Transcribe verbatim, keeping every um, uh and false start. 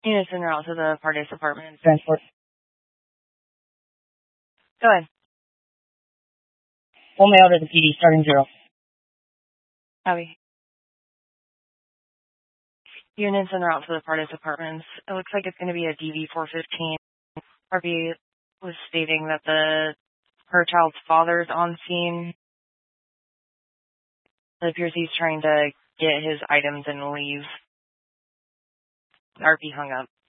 Units in route to the Pardes apartment. Transport. Go ahead. Full mail to the P D, starting zero. Abby. Units en route to the Pardes apartments. It looks like it's going to be a D V four fifteen. R V was stating that the her child's father's on scene. It appears he's trying to get his items and leave. R P hung up.